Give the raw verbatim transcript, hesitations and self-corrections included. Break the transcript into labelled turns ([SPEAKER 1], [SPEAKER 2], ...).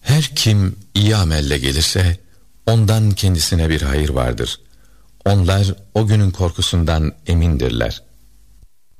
[SPEAKER 1] Her kim iyi amelle gelirse ondan kendisine bir hayır vardır. Onlar o günün korkusundan emindirler.